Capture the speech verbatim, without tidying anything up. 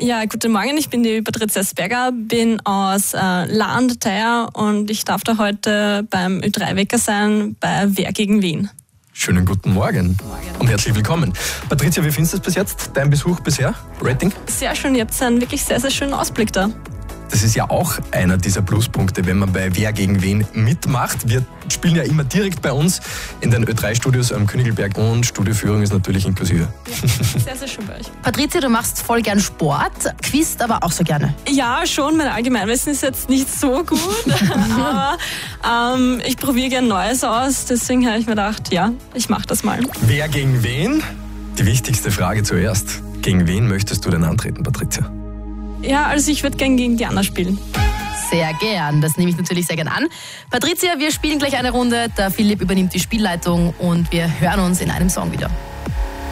Ja, guten Morgen, ich bin die Patricia Sperger, bin aus äh, La an der Thaya und ich darf da heute beim Ö drei Wecker sein bei Wer gegen Wen. Schönen guten Morgen. Morgen und herzlich willkommen. Patricia, wie findest du es bis jetzt, dein Besuch bisher? Rating? Sehr schön, ihr habt einen wirklich sehr, sehr schönen Ausblick da. Das ist ja auch einer dieser Pluspunkte, wenn man bei Wer gegen Wen mitmacht. Wir spielen ja immer direkt bei uns in den Ö drei Studios am Königelberg und Studioführung ist natürlich inklusive. Ja, sehr, sehr schön bei euch. Patricia, du machst voll gern Sport, quizzt aber auch so gerne. Ja, schon. Mein Allgemeinwissen ist jetzt nicht so gut, aber ähm, ich probiere gern Neues aus. Deswegen habe ich mir gedacht, ja, ich mache das mal. Wer gegen wen? Die wichtigste Frage zuerst. Gegen wen möchtest du denn antreten, Patricia? Ja, also ich würde gern gegen Diana spielen. Sehr gern, das nehme ich natürlich sehr gern an. Patricia, wir spielen gleich eine Runde, der Philipp übernimmt die Spielleitung und wir hören uns in einem Song wieder.